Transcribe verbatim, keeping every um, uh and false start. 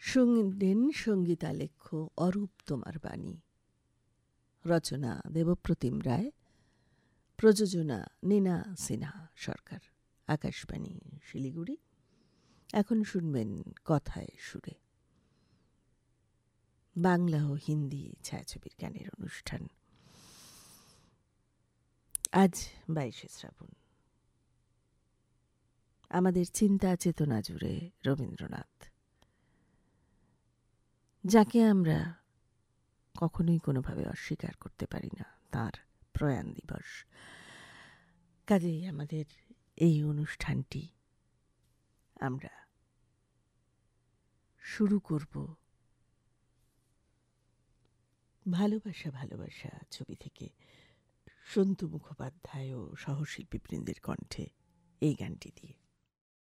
শুনলেন সঙ্গীতালেখ্য অরূপ তোমার বাণী। রচনা দেবপ্রতিম রায়, প্রযোজনা নীনা সিনহা সরকার, আকাশবাণী শিলিগুড়ি। এখন শুনবেন কথায় সুরে, বাংলা ও হিন্দি ছায়াছবির গানের অনুষ্ঠান। আজ বাইশে শ্রাবণ। আমাদের চিন্তা চেতনা জুড়ে রবীন্দ্রনাথ, যাকে আমরা কখনোই কোনোভাবে অস্বীকার করতে পারি না, তার প্রয়াণ দিবস। কাজেই আমাদের এই অনুষ্ঠানটি আমরা শুরু করব ভালোবাসা ভালোবাসা ছবি থেকে সন্তু মুখোপাধ্যায় ও সহশিল্পীবৃন্দের কণ্ঠে এই গানটি দিয়ে।